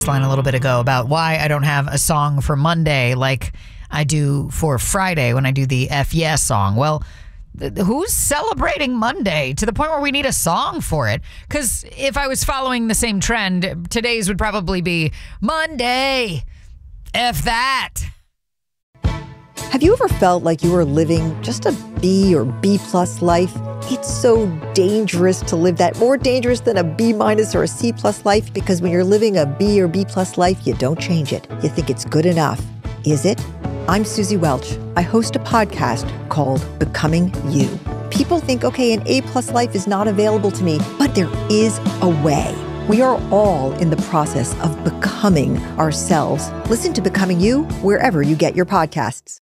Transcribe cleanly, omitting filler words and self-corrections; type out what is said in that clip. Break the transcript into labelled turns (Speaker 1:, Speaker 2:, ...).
Speaker 1: line a little bit ago about why I don't have a song for Monday like I do for Friday when I do the F Yes song. Well, who's celebrating Monday to the point where we need a song for it? Because if I was following the same trend, today's would probably be Monday. F that.
Speaker 2: Have you ever felt like you were living just a B or B plus life? It's so dangerous to live that, more dangerous than a B minus or a C plus life, because when you're living a B or B plus life, you don't change it. You think it's good enough. Is it? I'm Susie Welch. I host a podcast called Becoming You. People think, okay, an A plus life is not available to me, but there is a way. We are all in the process of becoming ourselves. Listen to Becoming You wherever you get your podcasts.